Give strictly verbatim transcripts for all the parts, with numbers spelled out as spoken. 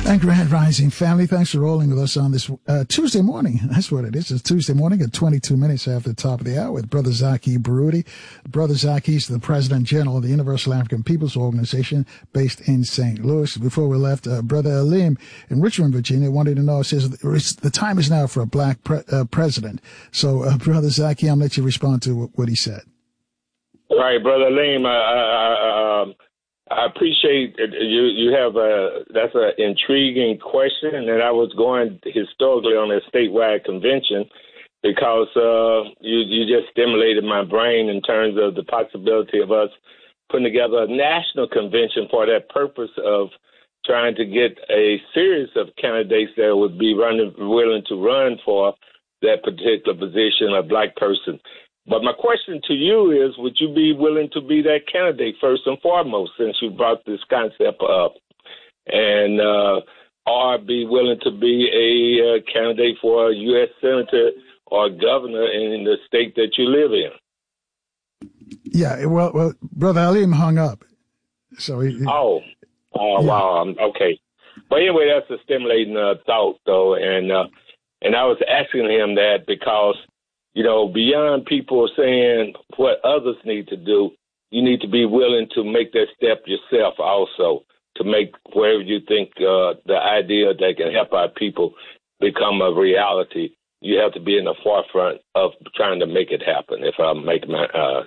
And Grand Rising family, thanks for rolling with us on this uh, Tuesday morning. That's what it is. It's Tuesday morning at twenty-two minutes after the top of the hour with Brother Zaki Baruti. Brother Zaki is the President General of the Universal African Peoples Organization based in Saint Louis. Before we left, uh, Brother Alim in Richmond, Virginia, wanted to know, says the time is now for a black pre- uh, president. So, uh, Brother Zaki, I'm going to let you respond to what, what he said. All right, Brother Alim, I, I, I, um, I appreciate it. You. You have a that's an intriguing question, and I was going historically on a statewide convention because uh, you you just stimulated my brain in terms of the possibility of us putting together a national convention for that purpose of trying to get a series of candidates that would be running, willing to run for that particular position, a black person. But my question to you is, would you be willing to be that candidate first and foremost, since you brought this concept up, and uh, or be willing to be a uh, candidate for a U S senator or governor in the state that you live in? Yeah, well, well Brother Alim hung up. So he, oh, oh, yeah. Wow, um, okay. But anyway, that's a stimulating uh, thought, though, and uh, and I was asking him that because, you know, beyond people saying what others need to do, you need to be willing to make that step yourself also, to make wherever you think uh, the idea that can help our people become a reality. You have to be in the forefront of trying to make it happen, if I'm making, my, uh,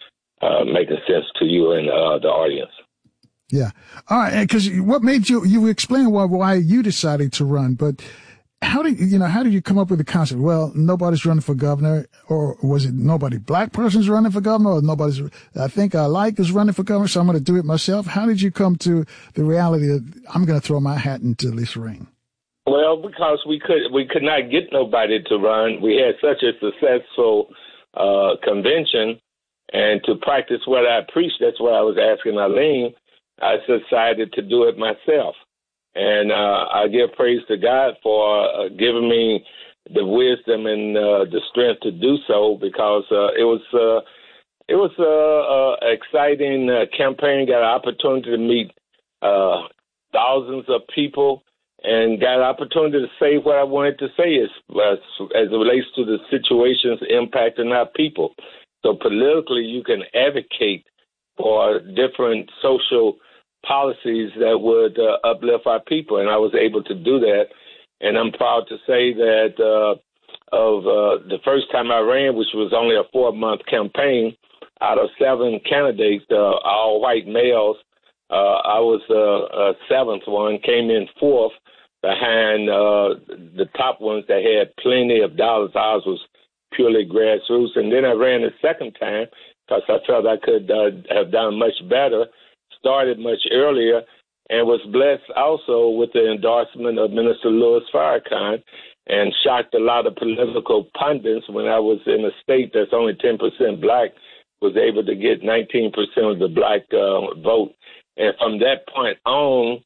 uh, making sense to you and uh, the audience. Yeah. All right. Because what made you, you explained why, why you decided to run, but How did you know? How did you come up with the concept? Well, nobody's running for governor, or was it nobody black person's running for governor, or nobody's I think I like is running for governor, so I'm going to do it myself? How did you come to the reality that I'm going to throw my hat into this ring? Well, because we could we could not get nobody to run. We had such a successful uh, convention, and to practice what I preached, that's what I was asking Arlene. I decided to do it myself. And uh, I give praise to God for uh, giving me the wisdom and uh, the strength to do so, because uh, it was uh, it was an uh, uh, exciting uh, campaign. Got an opportunity to meet uh, thousands of people, and got an opportunity to say what I wanted to say as, as as it relates to the situations impacting our people. So politically, you can advocate for different social policies that would uh, uplift our people, and I was able to do that. And I'm proud to say that uh, of uh, the first time I ran, which was only a four-month campaign, out of seven candidates, uh, all white males, uh, I was uh, a seventh one, came in fourth behind uh, the top ones that had plenty of dollars. Ours was purely grassroots. And then I ran the second time because I felt I could uh, have done much better, started much earlier, and was blessed also with the endorsement of Minister Louis Farrakhan, and shocked a lot of political pundits when I was in a state that's only ten percent black, was able to get nineteen percent of the black uh, vote. And from that point on,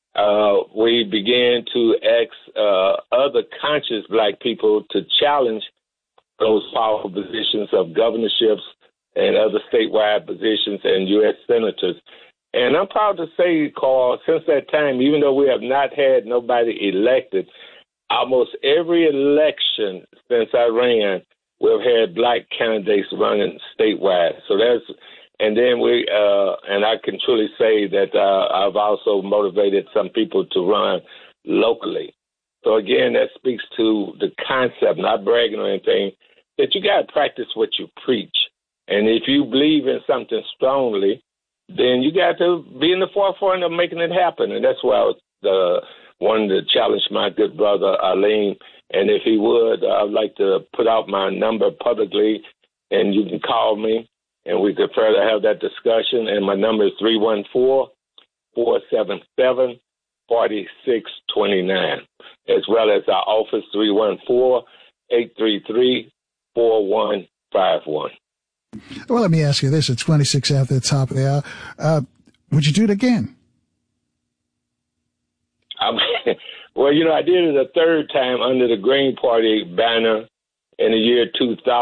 uh, we began to ask uh, other conscious black people to challenge those powerful positions of governorships and other statewide positions and U S senators. And I'm proud to say, Carl, since that time, even though we have not had nobody elected, almost every election since I ran, we've had black candidates running statewide. So that's, and then we, uh, and I can truly say that uh, I've also motivated some people to run locally. So again, that speaks to the concept, not bragging or anything, that you got to practice what you preach. And if you believe in something strongly, then you got to be in the forefront of making it happen. And that's why I was uh, wanted to challenge my good brother, Arlene. And if he would, I'd like to put out my number publicly, and you can call me, and we could further have that discussion. And my number is three one four, four seven seven, four six two nine, as well as our office, three one four, eight three three, four one five one. Well, let me ask you this. It's twenty-six after the top of the hour. Uh, would you do it again? Um, well, you know, I did it a third time under the Green Party banner in the year two thousand.